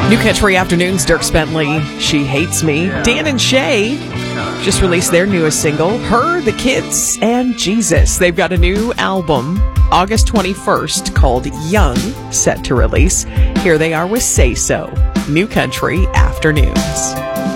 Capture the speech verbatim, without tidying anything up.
New Country Afternoons, Dirk Bentley, She Hates Me. Dan and Shay just released their newest single, Her, the Kids, and Jesus. They've got a new album, August twenty-first, called Young, set to release. Here they are with Say So. New Country Afternoons.